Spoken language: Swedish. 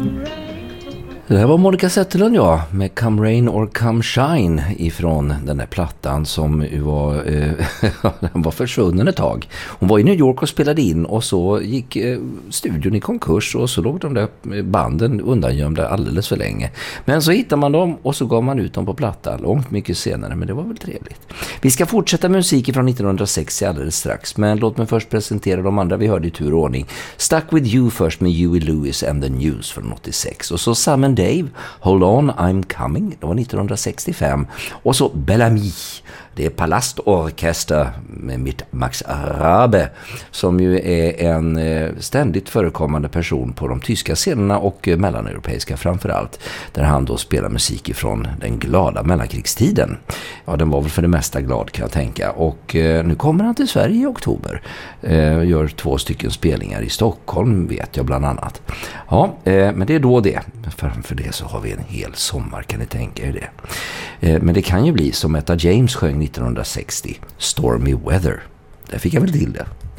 Det här var Monica Zetterlund, med Come Rain or Come Shine ifrån den där plattan som var, den var försvunnen ett tag. Hon var i New York och spelade in och så gick studion i konkurs och så låg de där banden undangömda alldeles för länge. Men så hittade man dem och så gav man ut dem på platta långt mycket senare, men det var väl trevligt. Vi ska fortsätta musik från 1960 alldeles strax, men låt mig först presentera de andra vi hörde i tur och ordning. Stuck With You först med Huey Lewis and the News från 86 och så Sam & Dave, Hold On I'm Coming, det var 1965 och så Bellamy, det är Palast Orchester med Max Rabe som ju är en ständigt förekommande person på de tyska scenerna och mellaneuropeiska framförallt, där han då spelar musik ifrån den glada mellankrigstiden. Ja, den var väl för det mesta glad kan jag tänka, och nu kommer han till Sverige i oktober, gör 2 stycken spelningar i Stockholm vet jag bland annat. Ja, men det är då det. För det så har vi en hel sommar, kan ni tänka er det. Men det kan ju bli som Etta James sjöng 1960, Stormy Weather. Där fick jag väl till det.